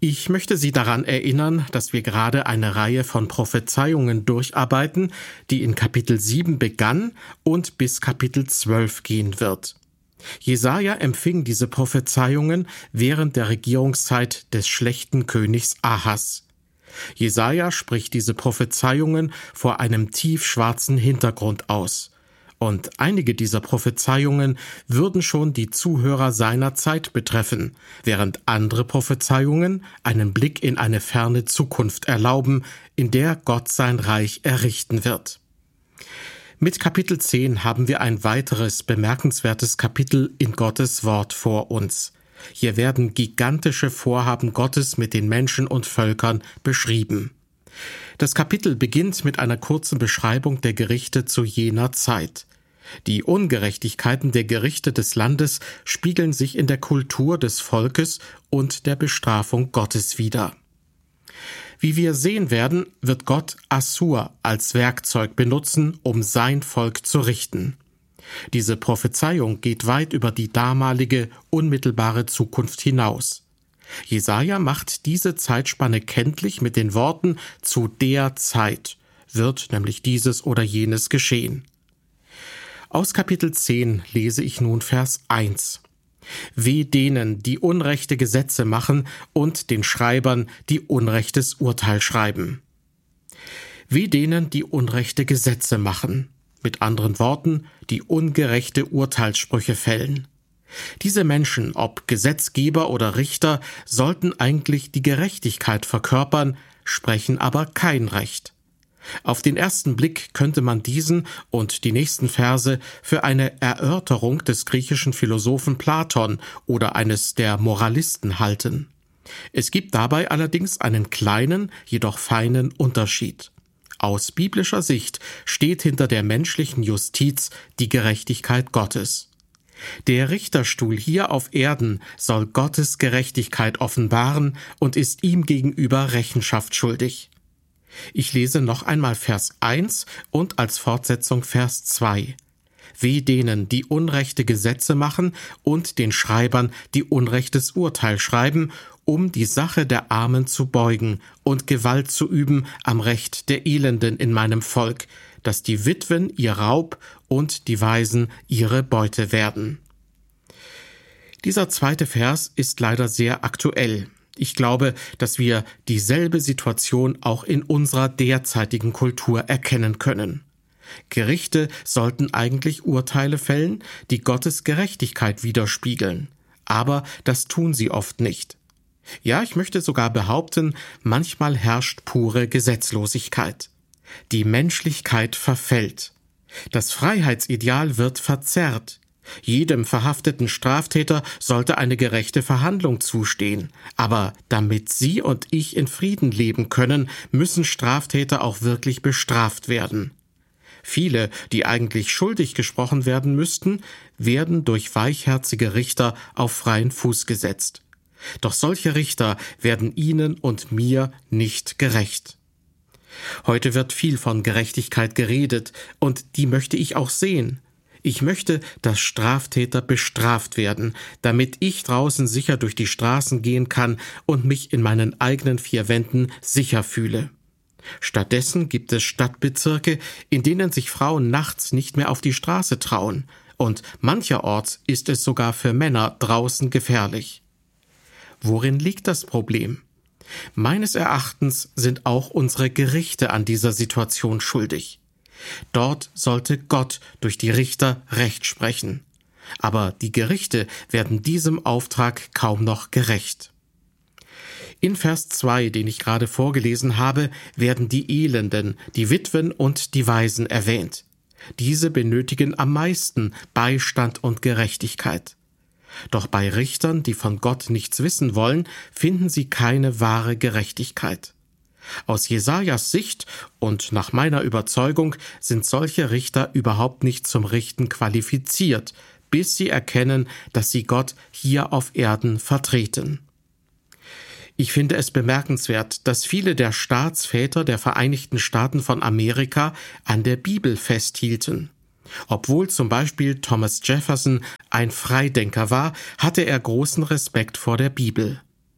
Ich möchte Sie daran erinnern, dass wir gerade eine Reihe von Prophezeiungen durcharbeiten, die in Kapitel 7 begann und bis Kapitel 12 gehen wird. Jesaja empfing diese Prophezeiungen während der Regierungszeit des schlechten Königs Ahas. Jesaja spricht diese Prophezeiungen vor einem tiefschwarzen Hintergrund aus. Und einige dieser Prophezeiungen würden schon die Zuhörer seiner Zeit betreffen, während andere Prophezeiungen einen Blick in eine ferne Zukunft erlauben, in der Gott sein Reich errichten wird. Mit Kapitel 10 haben wir ein weiteres bemerkenswertes Kapitel in Gottes Wort vor uns. Hier werden gigantische Vorhaben Gottes mit den Menschen und Völkern beschrieben. Das Kapitel beginnt mit einer kurzen Beschreibung der Gerichte zu jener Zeit. Die Ungerechtigkeiten der Gerichte des Landes spiegeln sich in der Kultur des Volkes und der Bestrafung Gottes wider. Wie wir sehen werden, wird Gott Assur als Werkzeug benutzen, um sein Volk zu richten. Diese Prophezeiung geht weit über die damalige, unmittelbare Zukunft hinaus. Jesaja macht diese Zeitspanne kenntlich mit den Worten „zu der Zeit“ wird nämlich dieses oder jenes geschehen. Aus Kapitel 10 lese ich nun Vers 1. Weh denen, die unrechte Gesetze machen und den Schreibern, die unrechtes Urteil schreiben. Weh denen, die unrechte Gesetze machen. Mit anderen Worten, die ungerechte Urteilssprüche fällen. Diese Menschen, ob Gesetzgeber oder Richter, sollten eigentlich die Gerechtigkeit verkörpern, sprechen aber kein Recht. Auf den ersten Blick könnte man diesen und die nächsten Verse für eine Erörterung des griechischen Philosophen Platon oder eines der Moralisten halten. Es gibt dabei allerdings einen kleinen, jedoch feinen Unterschied. Aus biblischer Sicht steht hinter der menschlichen Justiz die Gerechtigkeit Gottes. Der Richterstuhl hier auf Erden soll Gottes Gerechtigkeit offenbaren und ist ihm gegenüber Rechenschaft schuldig. Ich lese noch einmal Vers 1 und als Fortsetzung Vers 2. Weh denen, die unrechte Gesetze machen und den Schreibern, die unrechtes Urteil schreiben, um die Sache der Armen zu beugen und Gewalt zu üben am Recht der Elenden in meinem Volk, dass die Witwen ihr Raub und die Waisen ihre Beute werden. Dieser zweite Vers ist leider sehr aktuell. Ich glaube, dass wir dieselbe Situation auch in unserer derzeitigen Kultur erkennen können. Gerichte sollten eigentlich Urteile fällen, die Gottes Gerechtigkeit widerspiegeln. Aber das tun sie oft nicht. Ja, ich möchte sogar behaupten, manchmal herrscht pure Gesetzlosigkeit. Die Menschlichkeit verfällt. Das Freiheitsideal wird verzerrt. Jedem verhafteten Straftäter sollte eine gerechte Verhandlung zustehen. Aber damit Sie und ich in Frieden leben können, müssen Straftäter auch wirklich bestraft werden. Viele, die eigentlich schuldig gesprochen werden müssten, werden durch weichherzige Richter auf freien Fuß gesetzt. Doch solche Richter werden Ihnen und mir nicht gerecht. Heute wird viel von Gerechtigkeit geredet, und die möchte ich auch sehen. Ich möchte, dass Straftäter bestraft werden, damit ich draußen sicher durch die Straßen gehen kann und mich in meinen eigenen vier Wänden sicher fühle. Stattdessen gibt es Stadtbezirke, in denen sich Frauen nachts nicht mehr auf die Straße trauen, und mancherorts ist es sogar für Männer draußen gefährlich. Worin liegt das Problem? Meines Erachtens sind auch unsere Gerichte an dieser Situation schuldig. Dort sollte Gott durch die Richter Recht sprechen. Aber die Gerichte werden diesem Auftrag kaum noch gerecht. In Vers 2, den ich gerade vorgelesen habe, werden die Elenden, die Witwen und die Waisen erwähnt. Diese benötigen am meisten Beistand und Gerechtigkeit. Doch bei Richtern, die von Gott nichts wissen wollen, finden sie keine wahre Gerechtigkeit. Aus Jesajas Sicht und nach meiner Überzeugung sind solche Richter überhaupt nicht zum Richten qualifiziert, bis sie erkennen, dass sie Gott hier auf Erden vertreten. Ich finde es bemerkenswert, dass viele der Staatsväter der Vereinigten Staaten von Amerika an der Bibel festhielten. Obwohl zum Beispiel Thomas Jefferson ein Freidenker war, hatte er großen Respekt vor der Bibel.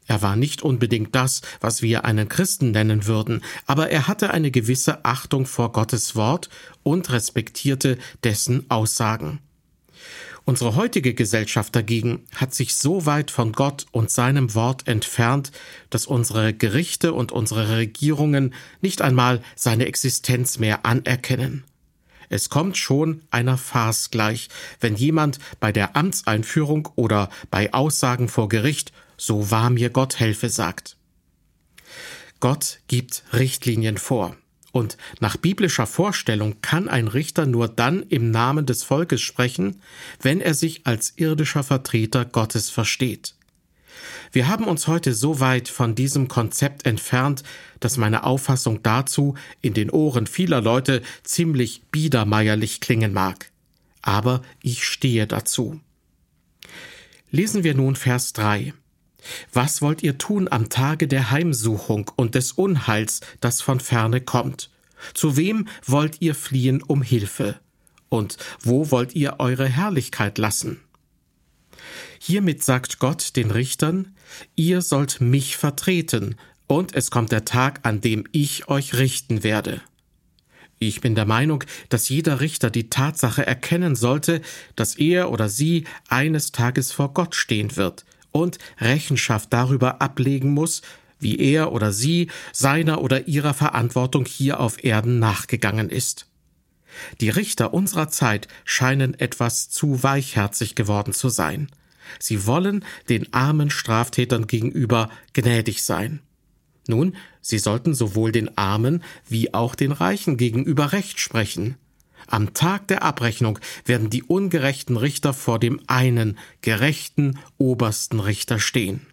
Er war nicht unbedingt das, was wir einen Christen nennen würden, aber er hatte eine gewisse Achtung vor Gottes Wort und respektierte dessen Aussagen. Unsere heutige Gesellschaft dagegen hat sich so weit von Gott und seinem Wort entfernt, dass unsere Gerichte und unsere Regierungen nicht einmal seine Existenz mehr anerkennen. Es kommt schon einer Farce gleich, wenn jemand bei der Amtseinführung oder bei Aussagen vor Gericht „So wahr mir Gott helfe" sagt. Gott gibt Richtlinien vor. Und nach biblischer Vorstellung kann ein Richter nur dann im Namen des Volkes sprechen, wenn er sich als irdischer Vertreter Gottes versteht. Wir haben uns heute so weit von diesem Konzept entfernt, dass meine Auffassung dazu in den Ohren vieler Leute ziemlich biedermeierlich klingen mag. Aber ich stehe dazu. Lesen wir nun Vers 3. Was wollt ihr tun am Tage der Heimsuchung und des Unheils, das von ferne kommt? Zu wem wollt ihr fliehen um Hilfe? Und wo wollt ihr eure Herrlichkeit lassen? Hiermit sagt Gott den Richtern: Ihr sollt mich vertreten, und es kommt der Tag, an dem ich euch richten werde. Ich bin der Meinung, dass jeder Richter die Tatsache erkennen sollte, dass er oder sie eines Tages vor Gott stehen wird und Rechenschaft darüber ablegen muss, wie er oder sie seiner oder ihrer Verantwortung hier auf Erden nachgegangen ist. Die Richter unserer Zeit scheinen etwas zu weichherzig geworden zu sein. Sie wollen den armen Straftätern gegenüber gnädig sein. Nun, sie sollten sowohl den Armen wie auch den Reichen gegenüber Recht sprechen. Am Tag der Abrechnung werden die ungerechten Richter vor dem einen, gerechten, obersten Richter stehen.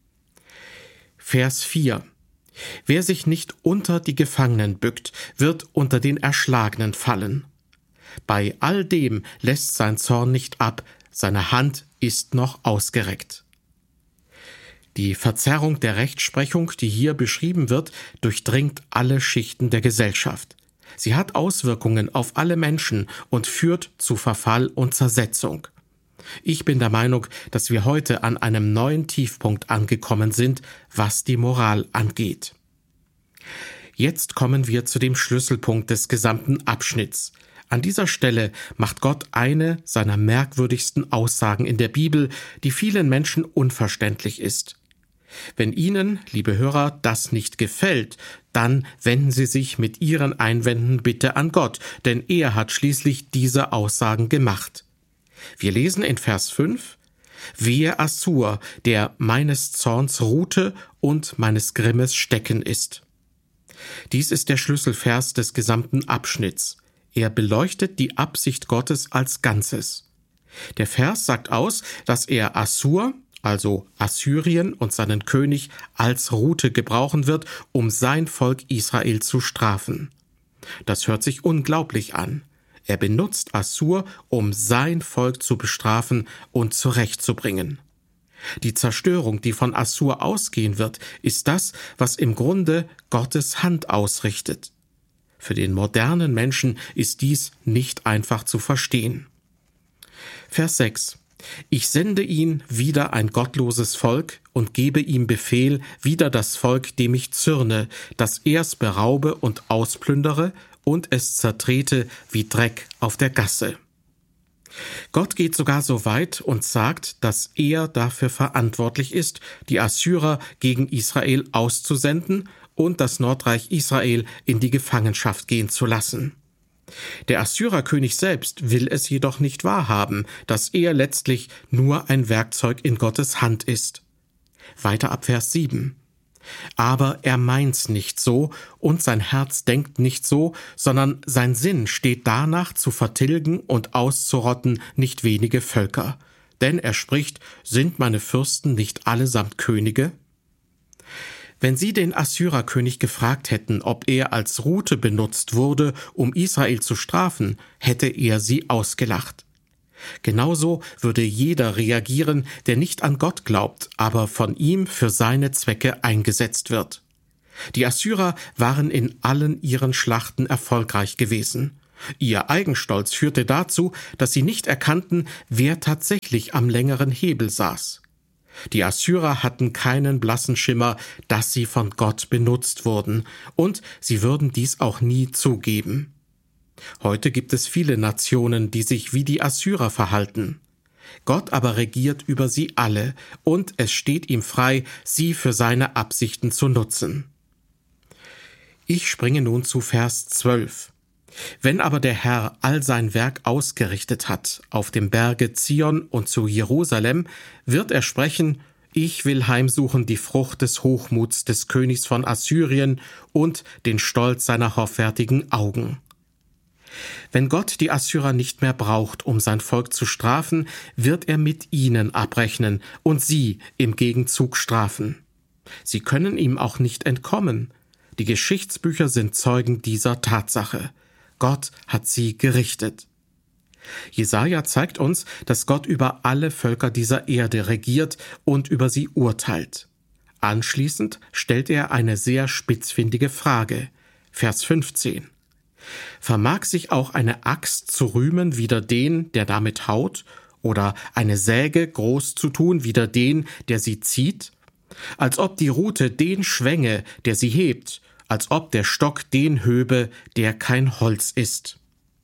Vers 4. Wer sich nicht unter die Gefangenen bückt, wird unter den Erschlagenen fallen. Bei all dem lässt sein Zorn nicht ab, seine Hand ist noch ausgereckt. Die Verzerrung der Rechtsprechung, die hier beschrieben wird, durchdringt alle Schichten der Gesellschaft. Sie hat Auswirkungen auf alle Menschen und führt zu Verfall und Zersetzung. Ich bin der Meinung, dass wir heute an einem neuen Tiefpunkt angekommen sind, was die Moral angeht. Jetzt kommen wir zu dem Schlüsselpunkt des gesamten Abschnitts. An dieser Stelle macht Gott eine seiner merkwürdigsten Aussagen in der Bibel, die vielen Menschen unverständlich ist. Wenn Ihnen, liebe Hörer, das nicht gefällt, dann wenden Sie sich mit Ihren Einwänden bitte an Gott, denn er hat schließlich diese Aussagen gemacht. Wir lesen in Vers 5: Wehe Assur, der meines Zorns Rute und meines Grimmes Stecken ist. Dies ist der Schlüsselvers des gesamten Abschnitts. Er beleuchtet die Absicht Gottes als Ganzes. Der Vers sagt aus, dass er Assur, also Assyrien und seinen König, als Rute gebrauchen wird, um sein Volk Israel zu strafen. Das hört sich unglaublich an. Er benutzt Assur, um sein Volk zu bestrafen und zurechtzubringen. Die Zerstörung, die von Assur ausgehen wird, ist das, was im Grunde Gottes Hand ausrichtet. Für den modernen Menschen ist dies nicht einfach zu verstehen. Vers 6. Ich sende ihn wider ein gottloses Volk und gebe ihm Befehl wider das Volk, dem ich zürne, dass er's beraube und ausplündere und es zertrete wie Dreck auf der Gasse. Gott geht sogar so weit und sagt, dass er dafür verantwortlich ist, die Assyrer gegen Israel auszusenden und das Nordreich Israel in die Gefangenschaft gehen zu lassen. Der Assyrerkönig selbst will es jedoch nicht wahrhaben, dass er letztlich nur ein Werkzeug in Gottes Hand ist. Weiter ab Vers 7. Aber er meint's nicht so und sein Herz denkt nicht so, sondern sein Sinn steht danach, zu vertilgen und auszurotten nicht wenige Völker. Denn er spricht: Sind meine Fürsten nicht allesamt Könige? Wenn Sie den Assyrerkönig gefragt hätten, ob er als Rute benutzt wurde, um Israel zu strafen, hätte er sie ausgelacht. Genauso würde jeder reagieren, der nicht an Gott glaubt, aber von ihm für seine Zwecke eingesetzt wird. Die Assyrer waren in allen ihren Schlachten erfolgreich gewesen. Ihr Eigenstolz führte dazu, dass sie nicht erkannten, wer tatsächlich am längeren Hebel saß. Die Assyrer hatten keinen blassen Schimmer, dass sie von Gott benutzt wurden, und sie würden dies auch nie zugeben. Heute gibt es viele Nationen, die sich wie die Assyrer verhalten. Gott aber regiert über sie alle, und es steht ihm frei, sie für seine Absichten zu nutzen. Ich springe nun zu Vers 12. Wenn aber der Herr all sein Werk ausgerichtet hat, auf dem Berge Zion und zu Jerusalem, wird er sprechen: Ich will heimsuchen die Frucht des Hochmuts des Königs von Assyrien und den Stolz seiner hoffärtigen Augen. Wenn Gott die Assyrer nicht mehr braucht, um sein Volk zu strafen, wird er mit ihnen abrechnen und sie im Gegenzug strafen. Sie können ihm auch nicht entkommen. Die Geschichtsbücher sind Zeugen dieser Tatsache. Gott hat sie gerichtet. Jesaja zeigt uns, dass Gott über alle Völker dieser Erde regiert und über sie urteilt. Anschließend stellt er eine sehr spitzfindige Frage. Vers 15. Vermag sich auch eine Axt zu rühmen wider den, der damit haut, oder eine Säge groß zu tun wider den, der sie zieht? Als ob die Rute den schwänge, der sie hebt, als ob der Stock den höbe, der kein Holz ist.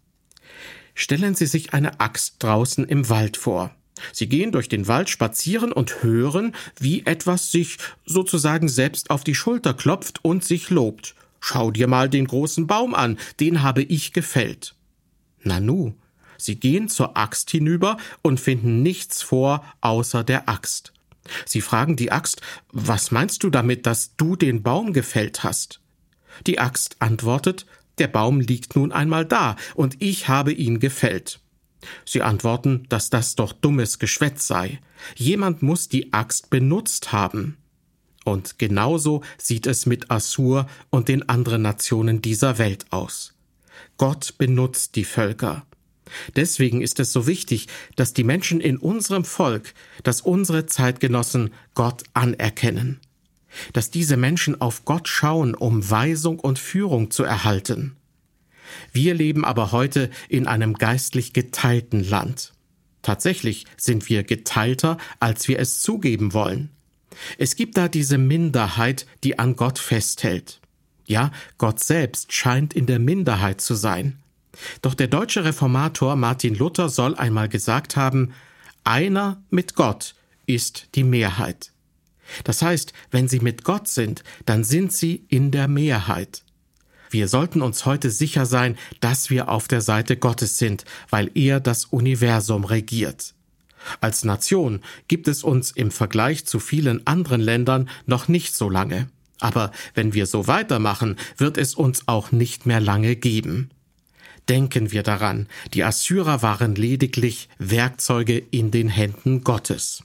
Stellen Sie sich eine Axt draußen im Wald vor. Sie gehen durch den Wald spazieren und hören, wie etwas sich sozusagen selbst auf die Schulter klopft und sich lobt. Schau dir mal den großen Baum an, den habe ich gefällt. Nanu, Sie gehen zur Axt hinüber und finden nichts vor außer der Axt. Sie fragen die Axt: Was meinst du damit, dass du den Baum gefällt hast? Die Axt antwortet: Der Baum liegt nun einmal da, und ich habe ihn gefällt. Sie antworten, dass das doch dummes Geschwätz sei. Jemand muss die Axt benutzt haben. Und genauso sieht es mit Assur und den anderen Nationen dieser Welt aus. Gott benutzt die Völker. Deswegen ist es so wichtig, dass die Menschen in unserem Volk, dass unsere Zeitgenossen Gott anerkennen. Dass diese Menschen auf Gott schauen, um Weisung und Führung zu erhalten. Wir leben aber heute in einem geistlich geteilten Land. Tatsächlich sind wir geteilter, als wir es zugeben wollen. Es gibt da diese Minderheit, die an Gott festhält. Ja, Gott selbst scheint in der Minderheit zu sein. Doch der deutsche Reformator Martin Luther soll einmal gesagt haben: Einer mit Gott ist die Mehrheit. Das heißt, wenn Sie mit Gott sind, dann sind Sie in der Mehrheit. Wir sollten uns heute sicher sein, dass wir auf der Seite Gottes sind, weil er das Universum regiert. Als Nation gibt es uns im Vergleich zu vielen anderen Ländern noch nicht so lange. Aber wenn wir so weitermachen, wird es uns auch nicht mehr lange geben. Denken wir daran, die Assyrer waren lediglich Werkzeuge in den Händen Gottes.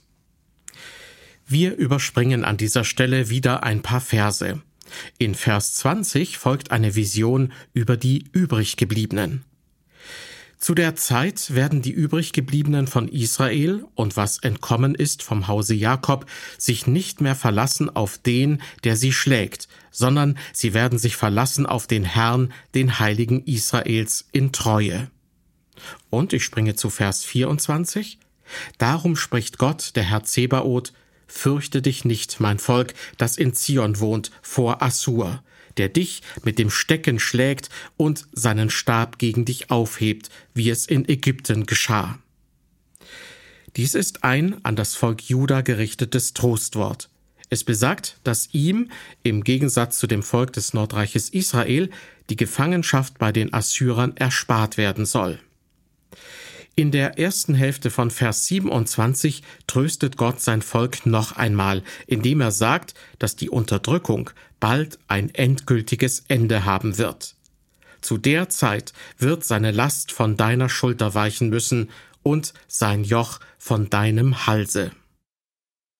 Wir überspringen an dieser Stelle wieder ein paar Verse. In Vers 20 folgt eine Vision über die Übriggebliebenen. Zu der Zeit werden die Übriggebliebenen von Israel und was entkommen ist vom Hause Jakob sich nicht mehr verlassen auf den, der sie schlägt, sondern sie werden sich verlassen auf den Herrn, den Heiligen Israels, in Treue. Und ich springe zu Vers 24. Darum spricht Gott, der Herr Zebaoth: Fürchte dich nicht, mein Volk, das in Zion wohnt, vor Assur, der dich mit dem Stecken schlägt und seinen Stab gegen dich aufhebt, wie es in Ägypten geschah. Dies ist ein an das Volk Juda gerichtetes Trostwort. Es besagt, dass ihm, im Gegensatz zu dem Volk des Nordreiches Israel, die Gefangenschaft bei den Assyrern erspart werden soll. In der ersten Hälfte von Vers 27 tröstet Gott sein Volk noch einmal, indem er sagt, dass die Unterdrückung bald ein endgültiges Ende haben wird. Zu der Zeit wird seine Last von deiner Schulter weichen müssen und sein Joch von deinem Halse.